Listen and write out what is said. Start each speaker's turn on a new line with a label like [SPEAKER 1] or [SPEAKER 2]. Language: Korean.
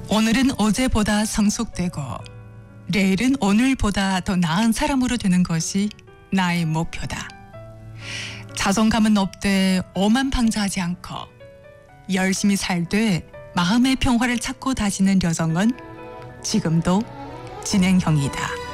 [SPEAKER 1] 오늘은 어제보다 성숙되고 내일은 오늘보다 더 나은 사람으로 되는 것이 나의 목표다. 자존감은 높되 오만방자하지 않고 열심히 살되 마음의 평화를 찾고 다니는 여정은 지금도 진행형이다.